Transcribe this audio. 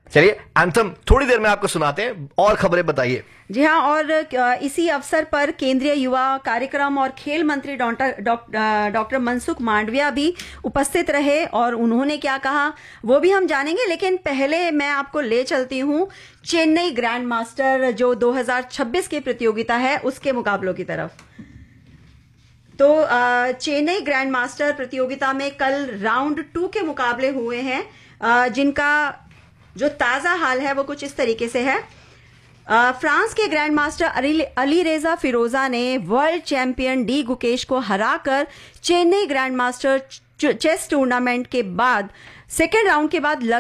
चलिए एंथम थोड़ी देर में आपको सुनाते हैं, और खबरें बताइए। जी हाँ, और इसी अवसर पर केंद्रीय युवा कार्यक्रम और खेल मंत्री डॉक्टर मनसुख मांडविया भी उपस्थित रहे, और उन्होंने क्या कहा वो भी हम जानेंगे। लेकिन पहले मैं आपको ले चलती हूँ चेन्नई ग्रैंड मास्टर जो 2026 की प्रतियोगिता है उसके मुकाबलों की तरफ। तो चेन्नई ग्रैंड मास्टर प्रतियोगिता में कल राउंड 2 के मुकाबले हुए हैं, जिनका जो ताजा हाल है वो कुछ इस तरीके से है। फ्रांस के ग्रैंड मास्टर अली रेजा फिरोजा ने वर्ल्ड चैंपियन डी गुकेश को हराकर Chennai grand master chess tournament के बाद सेकेंड राउंड के बाद